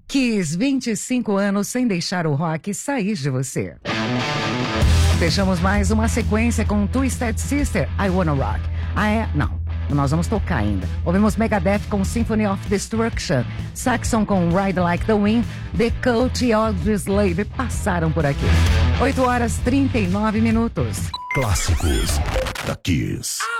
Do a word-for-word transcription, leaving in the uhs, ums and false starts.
Kiss, vinte e cinco anos sem deixar o rock sair de você. Fechamos mais uma sequência com Twisted Sister, I Wanna Rock. Ah, é? Não. Nós vamos tocar ainda. Ouvimos Megadeth com Symphony of Destruction, Saxon com Ride Like the Wind, The Cult e Audioslave passaram por aqui. oito horas e trinta e nove minutos. Clássicos da Kiss.